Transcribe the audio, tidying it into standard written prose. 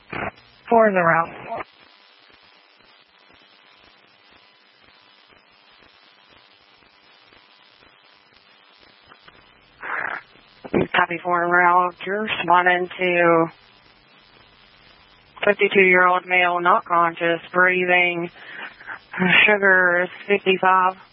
40. Copy 40. You're responding to 52-year-old male, not conscious, breathing. Sugar is 55.